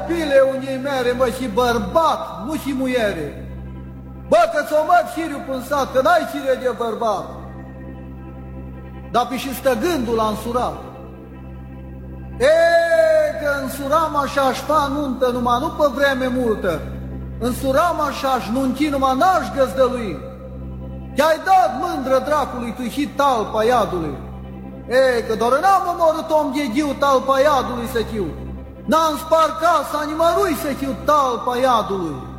bile unii mere, mă, și bărbat, nu și muiere. Bă, că ți-o măt șiriu până sat, că n-ai șire de bărbat. Dar pe și stă gândul la însurat. Că însuram așa-aș fa nuntă numai, nu pe vreme multă. Însuram așa-aș nunchi numai, n-aș găzdălui. Te-ai dat mândră dracului tu și talpa iadului. Că doar n-am omorât om gheghiu talpa iadului să chiu. N-am spart casa nimărui să chiu talpa iadului.